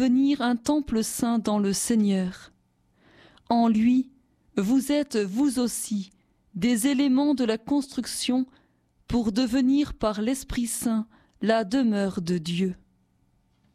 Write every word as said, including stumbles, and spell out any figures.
devenir un temple saint dans le Seigneur. En lui, vous êtes vous aussi des éléments de la construction pour devenir par l'Esprit Saint la demeure de Dieu.